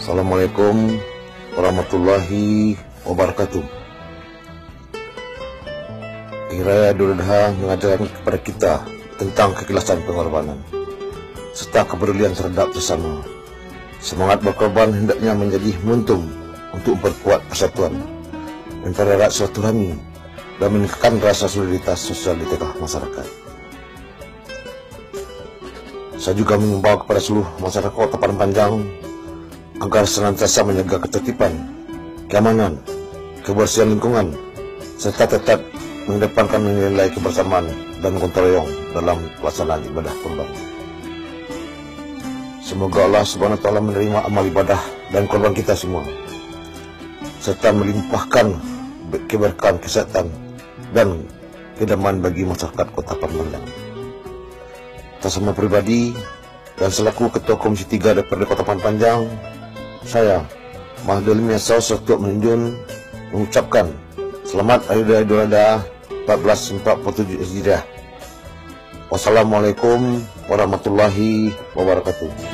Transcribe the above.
Assalamualaikum warahmatullahi wabarakatuh. Hari Raya Idul Adha mengajarkan kepada kita tentang keikhlasan pengorbanan serta kepedulian terhadap sesama. Semangat berkorban hendaknya menjadi momentum untuk memperkuat persatuan antara rakyat silaturahmi dan meningkatkan rasa solidaritas sosial di tengah masyarakat. Saya juga mengimbau kepada seluruh masyarakat Kota Padang Panjang agar senantiasa menjaga ketertiban, keamanan, kebersihan lingkungan, serta tetap mengedepankan nilai kebersamaan dan gotong royong dalam pelaksanaan ibadah kurban. Semoga Allah Subhanahu wa Ta'ala menerima amal ibadah dan korban kita semua, serta melimpahkan keberkahan, kesehatan, dan kedamaian bagi masyarakat Kota Padang Panjang. Atas nama pribadi dan selaku Ketua Komisi 3 DPRD Kota Padang Panjang, saya Mahdul Miasau Sertuk Menunjun mengucapkan selamat Hari Raya Idul Adha 1447 Hijriah. Wassalamualaikum warahmatullahi wabarakatuh.